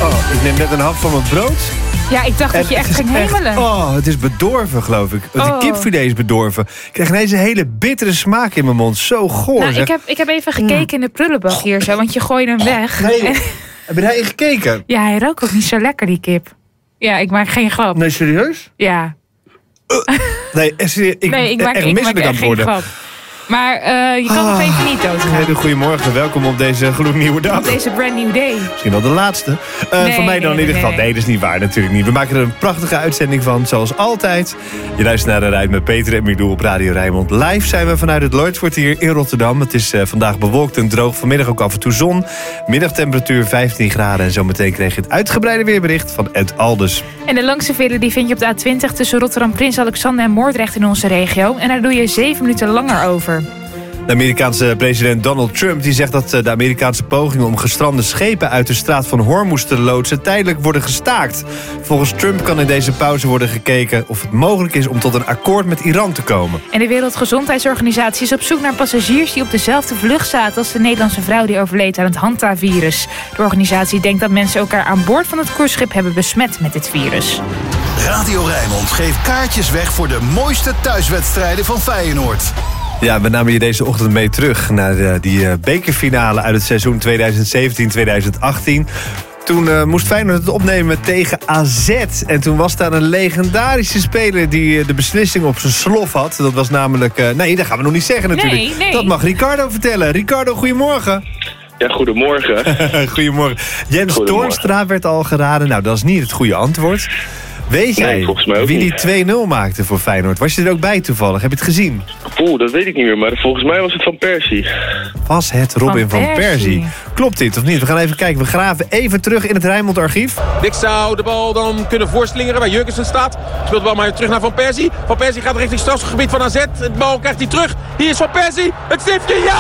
Ik neem net een hap van mijn brood. Ja, ik dacht dat je echt ging hemelen. Het is bedorven, geloof ik. De kipfilet is bedorven. Ik krijg ineens een hele bittere smaak in mijn mond. Zo goor. Nou, ik heb even gekeken in de prullenbak hier zo, want je gooide hem weg. Nee, heb je daarin gekeken? Ja, hij rookt ook niet zo lekker, die kip. Ja, ik maak geen grap. Nee, serieus? Ja. Nee, ik maak geen grap. Maar je kan nog even niet doodgaan. Goedemorgen, welkom op deze gloednieuwe dag. Op deze brand new day. Misschien wel de laatste. Van mij dan in ieder geval. Nee, dat is niet waar, natuurlijk niet. We maken er een prachtige uitzending van, zoals altijd. Je luistert naar de Rijd met Peter en Milou op Radio Rijnmond. Live zijn we vanuit het Lloydskwartier in Rotterdam. Het is vandaag bewolkt en droog. Vanmiddag ook af en toe zon. Middagtemperatuur 15 graden. En zometeen kreeg je het uitgebreide weerbericht van Ed Alders. En de langste file die vind je op de A20 tussen Rotterdam, Prins Alexander en Moordrecht in onze regio. En daar doe je 7 minuten langer over. De Amerikaanse president Donald Trump die zegt dat de Amerikaanse pogingen om gestrande schepen uit de straat van Hormuz te loodsen tijdelijk worden gestaakt. Volgens Trump kan in deze pauze worden gekeken of het mogelijk is om tot een akkoord met Iran te komen. En de Wereldgezondheidsorganisatie is op zoek naar passagiers die op dezelfde vlucht zaten als de Nederlandse vrouw die overleed aan het Hanta-virus. De organisatie denkt dat mensen elkaar aan boord van het cruiseschip hebben besmet met dit virus. Radio Rijnmond geeft kaartjes weg voor de mooiste thuiswedstrijden van Feyenoord. Ja, we namen je deze ochtend mee terug naar die bekerfinale uit het seizoen 2017-2018. Toen moest Feyenoord het opnemen tegen AZ. En toen was daar een legendarische speler die de beslissing op zijn slof had. Dat was namelijk... nee, dat gaan we nog niet zeggen natuurlijk. Nee. Dat mag Ricardo vertellen. Ricardo, goedemorgen. Ja, goedemorgen. Goedemorgen. Jens Toornstra werd al geraden. Nou, dat is niet het goede antwoord. Weet jij wie die 2-0 maakte voor Feyenoord? Was je er ook bij toevallig? Heb je het gezien? Dat weet ik niet meer, maar volgens mij was het Van Persie. Was het Robin van Persie? Klopt dit of niet? We gaan even kijken. We graven even terug in het Rijnmond archief. Dik zou de bal dan kunnen voorslingeren waar Jurgensen staat. Speelt de bal maar terug naar Van Persie. Van Persie gaat richting strafgebied van AZ. De bal krijgt hij terug. Hier is Van Persie. Het stiftje. Ja!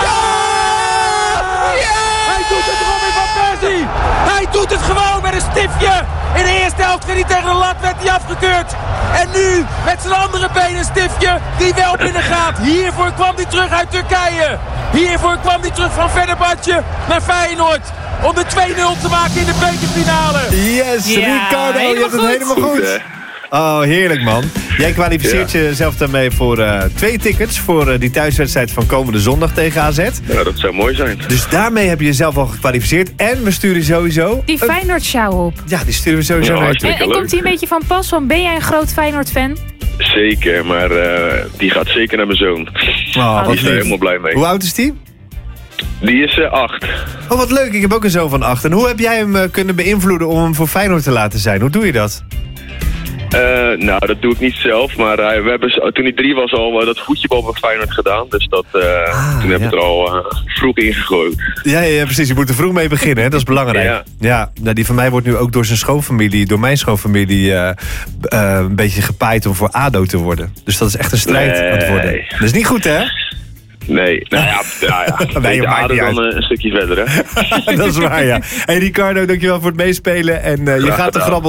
Hij doet het, Robin van Persie! Hij doet het gewoon met een stiftje! In de eerste helft werd hij tegen de lat, werd hij afgekeurd. En nu met zijn andere been een stiftje die wel binnen gaat. Hiervoor kwam hij terug uit Turkije. Hiervoor kwam hij terug van Fenerbahçe naar Feyenoord. Om de 2-0 te maken in de bekerfinale. Yes, Ricardo, je hebt het helemaal goed. Oh, heerlijk man. Jij kwalificeert jezelf daarmee voor 2 tickets voor die thuiswedstrijd van komende zondag tegen AZ. Ja, dat zou mooi zijn. Dus daarmee heb je jezelf al gekwalificeerd. En we sturen sowieso... die Feyenoord-show op. Ja, die sturen we sowieso naar je. En komt die een beetje van pas? Want ben jij een groot Feyenoord-fan? Zeker, maar die gaat zeker naar mijn zoon. Die is er helemaal blij mee. Hoe oud is die? Die is 8. Oh, wat leuk. Ik heb ook een zoon van 8. En hoe heb jij hem kunnen beïnvloeden om hem voor Feyenoord te laten zijn? Hoe doe je dat? Nou, dat doe ik niet zelf, maar we hebben toen hij 3 was al dat voetjebal bij Feyenoord gedaan. Dus toen hebben we er al vroeg ingegooid. Ja, precies. Je moet er vroeg mee beginnen, hè? Dat is belangrijk. Ja, nou, die van mij wordt nu ook door zijn schoonfamilie, door mijn schoonfamilie, een beetje gepaaid om voor ADO te worden. Dus dat is echt een strijd aan het worden. Dat is niet goed, hè? Nee, nou ja. Nee, ADO dan een stukje verder, hè? Dat is waar, ja. Hey Ricardo, dankjewel voor het meespelen. En je gaat de grabbel